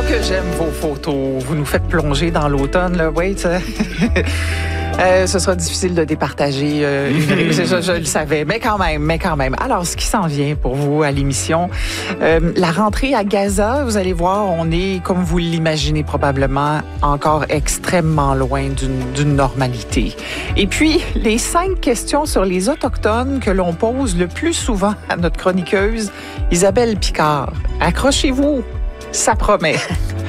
que j'aime vos photos. Vous nous faites plonger dans l'automne, là. Oui, ce sera difficile de départager je le savais, mais quand même. Alors, ce qui s'en vient pour vous à l'émission, la rentrée à Gaza, vous allez voir, on est, comme vous l'imaginez probablement, encore extrêmement loin d'une normalité. Et puis, les 5 questions sur les Autochtones que l'on pose le plus souvent à notre chroniqueuse, Isabelle Picard. Accrochez-vous, ça promet.